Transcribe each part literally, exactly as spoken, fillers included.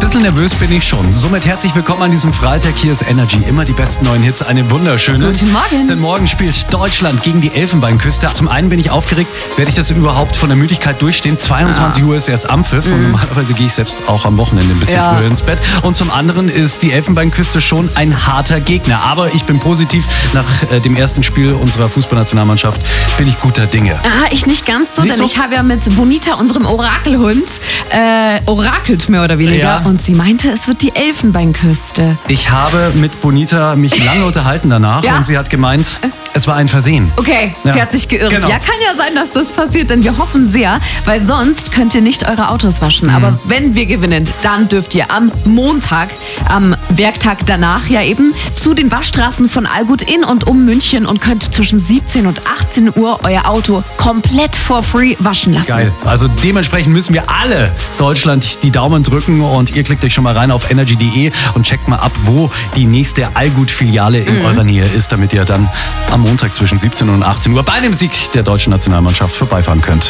bisschen nervös bin ich schon. Somit herzlich willkommen an diesem Freitag. Hier ist Energy. Immer die besten neuen Hits. Eine wunderschöne. Guten Morgen. Denn morgen spielt Deutschland gegen die Elfenbeinküste. Zum einen bin ich aufgeregt. Werde ich das überhaupt von der Müdigkeit durchstehen? zweiundzwanzig Uhr ist erst Ampfiff. Mhm. Und normalerweise gehe ich selbst auch am Wochenende ein bisschen ja. früher ins Bett. Und zum anderen ist die Elfenbeinküste schon ein harter Gegner. Aber ich bin positiv. Nach äh, dem ersten Spiel unserer Fußballnationalmannschaft bin ich guter Dinge. Ah, ich nicht ganz so, Nicht denn so? ich habe ja mit Bonita, unserem Orakelhund, äh, orakelt mehr oder weniger. Ja. Und sie meinte, es wird die Elfenbeinküste. Ich habe mit Bonita mich lange unterhalten danach Ja? und sie hat gemeint, es war ein Versehen. Okay, Ja. sie hat sich geirrt. Genau. Ja, kann ja sein, dass das passiert, denn wir hoffen sehr, weil sonst könnt ihr nicht eure Autos waschen. Mhm. Aber wenn wir gewinnen, dann dürft ihr am Montag, am Werktag danach ja eben, zu den Waschstraßen von Allgut in und um München und könnt zwischen siebzehn und achtzehn Uhr euer Auto komplett for free waschen lassen. Geil. Also dementsprechend müssen wir alle Deutschland die Daumen drücken und ihr klickt euch schon mal rein auf energy punkt de und checkt mal ab, wo die nächste Allgut-Filiale in eurer Nähe ist, damit ihr dann am Montag zwischen siebzehn und achtzehn Uhr bei dem Sieg der deutschen Nationalmannschaft vorbeifahren könnt.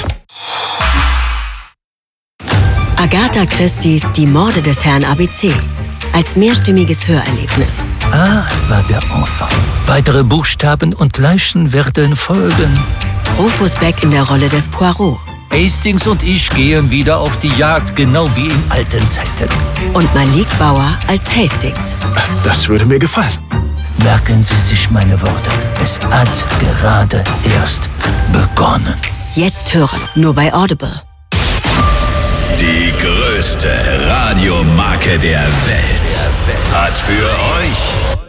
Agatha Christie's Die Morde des Herrn A B C. Als mehrstimmiges Hörerlebnis. Ah, war der Enfant. Weitere Buchstaben und Leichen werden folgen. Rufus Beck in der Rolle des Poirot. Hastings und ich gehen wieder auf die Jagd, genau wie in alten Zeiten. Und Malik Bauer als Hastings. Das würde mir gefallen. Merken Sie sich meine Worte. Es hat gerade erst begonnen. Jetzt hören, nur bei Audible. Die größte Radiomarke der Welt hat für euch